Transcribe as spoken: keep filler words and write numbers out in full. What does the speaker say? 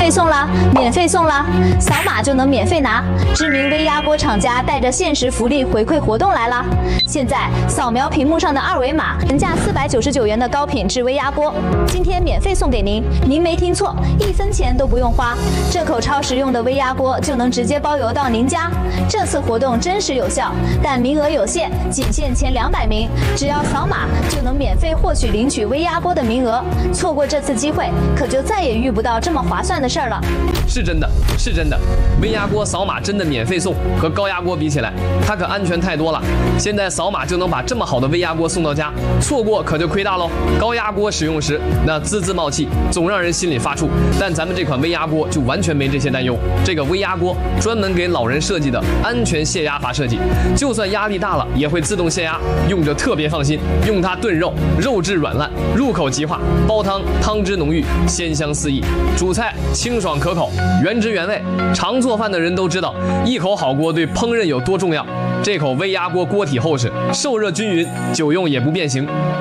费送啦，免费送啦，扫码就能免费拿。知名微压锅厂家带着限时福利回馈活动来啦！现在扫描屏幕上的二维码，原价四百九十九元的高品质微压锅，今天免费送给您。您没听错，一分钱都不用花，这口超实用的微压锅就能直接包邮到您家。这次活动真实有效，但名额有限，仅限前两百名，只要扫码就能免费获取领取微压锅的名额。错过这次机会，可就再也遇不到这么划算的事儿了。 是真的，是真的，微压锅扫码真的免费送，和高压锅比起来，它可安全太多了。现在扫码就能把这么好的微压锅送到家，错过可就亏大喽。高压锅使用时那滋滋冒气，总让人心里发怵，但咱们这款微压锅就完全没这些担忧。这个微压锅专门给老人设计的安全泄压阀设计，就算压力大了也会自动泄压，用着特别放心。用它炖肉，肉质软烂，入口即化；煲汤，汤汁浓郁，鲜香四溢；煮菜清爽可口，原汁原味。常做饭的人都知道，一口好锅对烹饪有多重要。这口微压锅锅体厚实，受热均匀，久用也不变形。